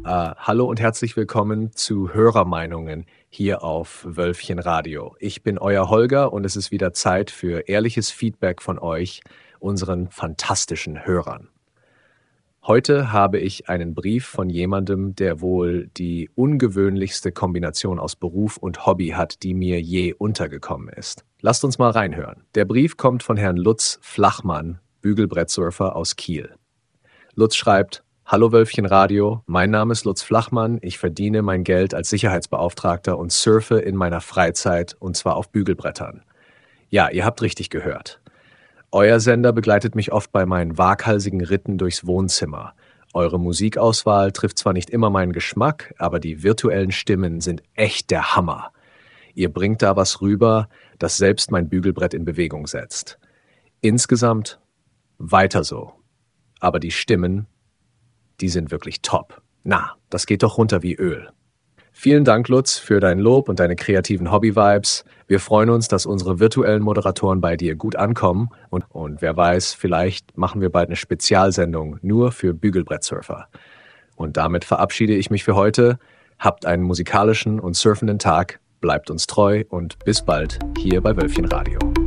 Hallo und herzlich willkommen zu Hörermeinungen hier auf Wölfchen Radio. Ich bin euer Holger und es ist wieder Zeit für ehrliches Feedback von euch, unseren fantastischen Hörern. Heute habe ich einen Brief von jemandem, der wohl die ungewöhnlichste Kombination aus Beruf und Hobby hat, die mir je untergekommen ist. Lasst uns mal reinhören. Der Brief kommt von Herrn Lutz Flachmann, Bügelbrettsurfer aus Kiel. Lutz schreibt: Hallo Wölfchen Radio, mein Name ist Lutz Flachmann, ich verdiene mein Geld als Sicherheitsbeauftragter und surfe in meiner Freizeit und zwar auf Bügelbrettern. Ja, ihr habt richtig gehört. Euer Sender begleitet mich oft bei meinen waghalsigen Ritten durchs Wohnzimmer. Eure Musikauswahl trifft zwar nicht immer meinen Geschmack, aber die virtuellen Stimmen sind echt der Hammer. Ihr bringt da was rüber, das selbst mein Bügelbrett in Bewegung setzt. Insgesamt weiter so. Aber die Stimmen, die sind wirklich top. Na, das geht doch runter wie Öl. Vielen Dank, Lutz, für dein Lob und deine kreativen Hobby-Vibes. Wir freuen uns, dass unsere virtuellen Moderatoren bei dir gut ankommen. Und wer weiß, vielleicht machen wir bald eine Spezialsendung nur für Bügelbrettsurfer. Und damit verabschiede ich mich für heute. Habt einen musikalischen und surfenden Tag, bleibt uns treu und bis bald hier bei Wölfchen Radio.